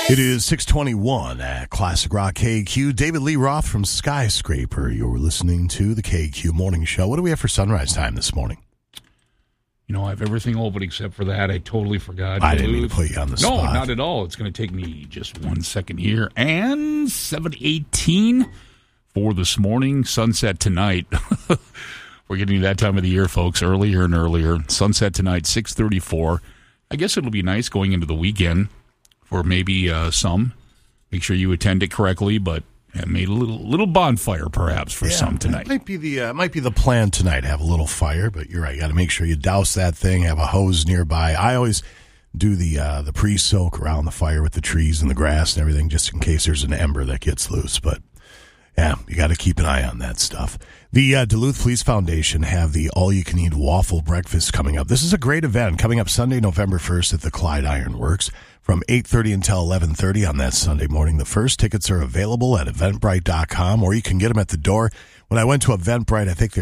It is 6:21 at Classic Rock KQ. David Lee Roth from Skyscraper. You're listening to the KQ Morning Show. What do we have for sunrise time this morning? You know, I have everything open except for that. I totally forgot. I didn't mean to put you on the spot. No, not at all. It's going to take me just 1 second here. And 7:18 for this morning. Sunset tonight. We're getting to that time of the year, folks, earlier and earlier. Sunset tonight, 6:34. I guess it'll be nice going into the weekend. Or maybe some. Make sure you attend it correctly, but made a little bonfire perhaps for some tonight. Might be the plan tonight. Have a little fire, but you're right. You got to make sure you douse that thing. Have a hose nearby. I always do the pre-soak around the fire with the trees and the grass and everything, just in case there's an ember that gets loose. But yeah, you got to keep an eye on that stuff. The Duluth Police Foundation have the all-you-can-eat waffle breakfast coming up. This is a great event coming up Sunday, November 1st at the Clyde Iron Works from 8:30 until 11:30 on that Sunday morning. The first tickets are available at Eventbrite.com, or you can get them at the door. When I went to Eventbrite, I think they're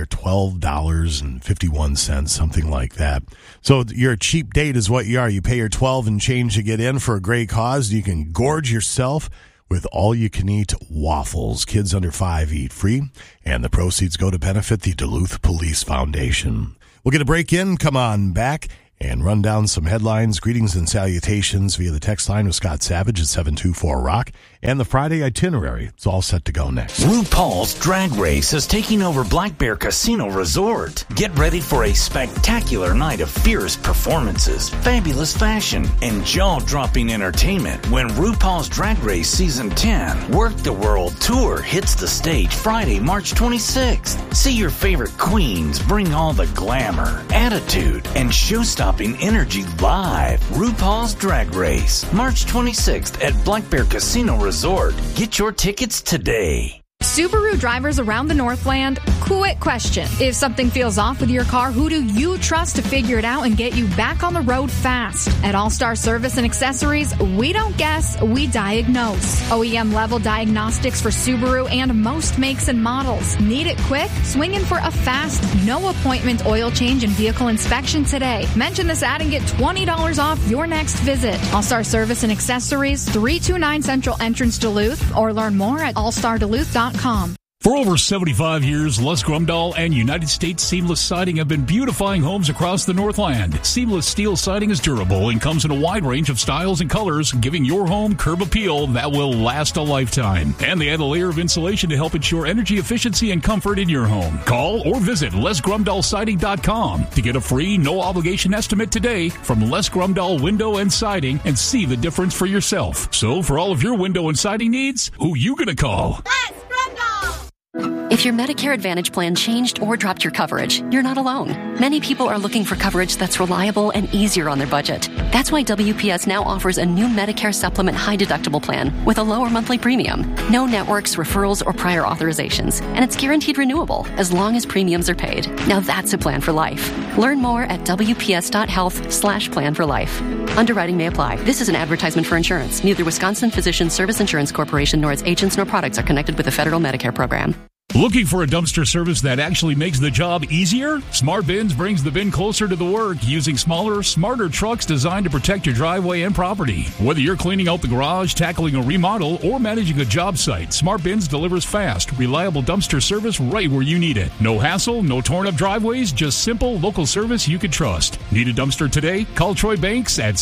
$12.51, something like that. So you're a cheap date is what you are. You pay your $12 and change to get in for a great cause. You can gorge yourself with all-you-can-eat waffles. Kids under 5 eat free, and the proceeds go to benefit the Duluth Police Foundation. We'll get a break in. Come on back and run down some headlines, greetings, and salutations via the text line with Scott Savage at 724-ROCK, and the Friday itinerary. It's all set to go next. RuPaul's Drag Race is taking over Black Bear Casino Resort. Get ready for a spectacular night of fierce performances, fabulous fashion, and jaw-dropping entertainment when RuPaul's Drag Race Season 10 Work the World Tour hits the stage Friday, March 26th. See your favorite queens bring all the glamour, attitude, and show-stopping energy live. RuPaul's Drag Race, March 26th at Black Bear Casino Resort. Get your tickets today. Subaru drivers around the Northland, quick question. If something feels off with your car, who do you trust to figure it out and get you back on the road fast? At All-Star Service and Accessories, we don't guess, we diagnose. OEM-level diagnostics for Subaru and most makes and models. Need it quick? Swing in for a fast, no-appointment oil change and vehicle inspection today. Mention this ad and get $20 off your next visit. All-Star Service and Accessories, 329 Central Entrance, Duluth, or learn more at allstarduluth.com. For over 75 years, Les Grumdahl and United States Seamless Siding have been beautifying homes across the Northland. Seamless steel siding is durable and comes in a wide range of styles and colors, giving your home curb appeal that will last a lifetime. And they add a layer of insulation to help ensure energy efficiency and comfort in your home. Call or visit LesGrumdahlSiding.com to get a free, no-obligation estimate today from Les Grumdahl Window and Siding and see the difference for yourself. So for all of your window and siding needs, who you gonna call? Les Grumdahl! If your Medicare Advantage plan changed or dropped your coverage, you're not alone. Many people are looking for coverage that's reliable and easier on their budget. That's why WPS now offers a new Medicare Supplement high-deductible plan with a lower monthly premium, no networks, referrals, or prior authorizations, and it's guaranteed renewable as long as premiums are paid. Now that's a plan for life. Learn more at wps.health/plan for life. Underwriting may apply. This is an advertisement for insurance. Neither Wisconsin Physician Service Insurance Corporation nor its agents nor products are connected with the federal Medicare program. Looking for a dumpster service that actually makes the job easier? Smart Bins brings the bin closer to the work using smaller, smarter trucks designed to protect your driveway and property. Whether you're cleaning out the garage, tackling a remodel, or managing a job site, Smart Bins delivers fast, reliable dumpster service right where you need it. No hassle, no torn up driveways, just simple local service you can trust. Need a dumpster today? Call Troy Banks at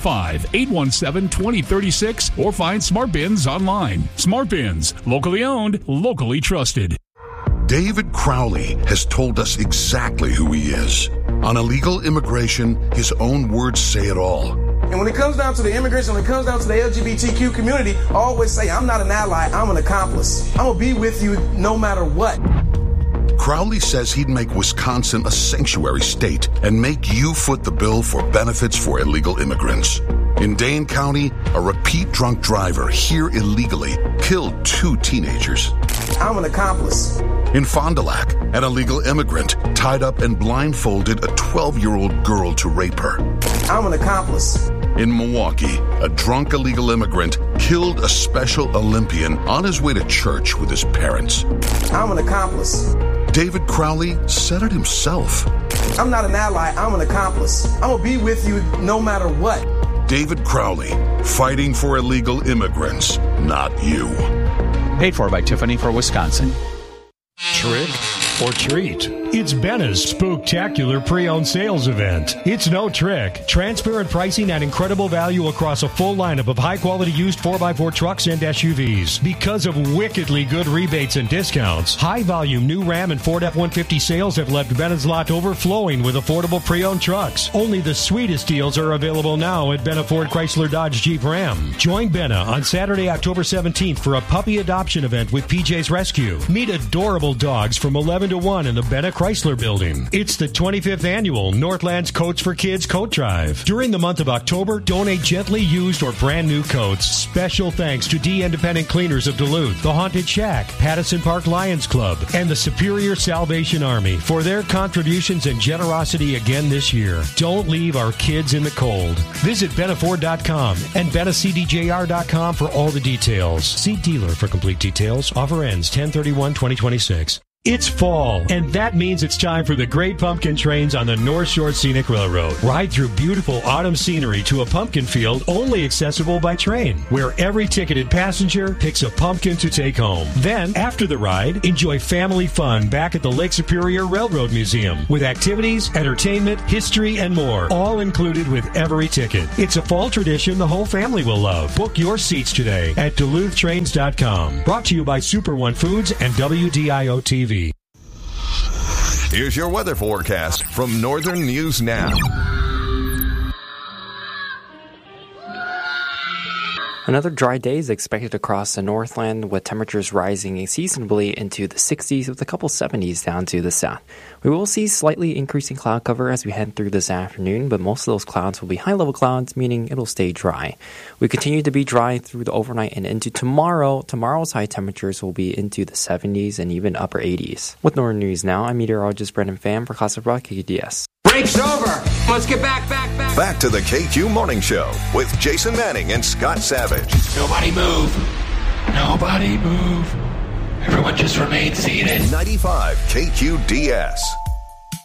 715-817-2036 or find Smart Bins online. Smart Bins, locally owned, locally trusted. David Crowley has told us exactly who he is. On illegal immigration, his own words say it all. And when it comes down to the immigrants, when it comes down to the LGBTQ community, I always say, I'm not an ally, I'm an accomplice. I'm going to be with you no matter what. Crowley says he'd make Wisconsin a sanctuary state and make you foot the bill for benefits for illegal immigrants. In Dane County, a repeat drunk driver here illegally killed 2 teenagers. I'm an accomplice. In Fond du Lac, an illegal immigrant tied up and blindfolded a 12-year-old girl to rape her. I'm an accomplice. In Milwaukee, a drunk illegal immigrant killed a Special Olympian on his way to church with his parents. I'm an accomplice. David Crowley said it himself. I'm not an ally, I'm an accomplice. I'm going to be with you no matter what. David Crowley, fighting for illegal immigrants, not you. Paid for by Tiffany for Wisconsin. Trick or treat? It's Bena's Spooktacular Pre-Owned Sales Event. It's no trick. Transparent pricing and incredible value across a full lineup of high-quality used 4x4 trucks and SUVs. Because of wickedly good rebates and discounts, high-volume new Ram and Ford F-150 sales have left Bena's lot overflowing with affordable pre-owned trucks. Only the sweetest deals are available now at Bena Ford Chrysler Dodge Jeep Ram. Join Bena on Saturday, October 17th for a puppy adoption event with PJ's Rescue. Meet adorable dogs from 11 to 1 in the Bena Chrysler Building. It's the 25th annual Northlands Coats for Kids Coat Drive. During the month of October, donate gently used or brand new coats. Special thanks to D Independent Cleaners of Duluth, the Haunted Shack, Pattison Park Lions Club, and the Superior Salvation Army for their contributions and generosity again this year. Don't leave our kids in the cold. Visit BenaFord.com and BenaCDJR.com for all the details. See dealer for complete details. Offer ends 10/31/2026. It's fall, and that means it's time for the Great Pumpkin Trains on the North Shore Scenic Railroad. Ride through beautiful autumn scenery to a pumpkin field only accessible by train, where every ticketed passenger picks a pumpkin to take home. Then, after the ride, enjoy family fun back at the Lake Superior Railroad Museum with activities, entertainment, history, and more, all included with every ticket. It's a fall tradition the whole family will love. Book your seats today at DuluthTrains.com. Brought to you by Super One Foods and WDIO TV. Here's your weather forecast from Northern News Now. Another dry day is expected across the Northland, with temperatures rising seasonably into the 60s with a couple 70s down to the south. We will see slightly increasing cloud cover as we head through this afternoon, but most of those clouds will be high-level clouds, meaning it'll stay dry. We continue to be dry through the overnight and into tomorrow. Tomorrow's high temperatures will be into the 70s and even upper 80s. With Northern News Now, I'm meteorologist Brendan Pham for Classic Rock KQDS. Break's over. Let's get back. Back to the KQ Morning Show with Jason Manning and Scott Savage. Nobody move. Nobody move. Everyone just remain seated. 95 KQDS.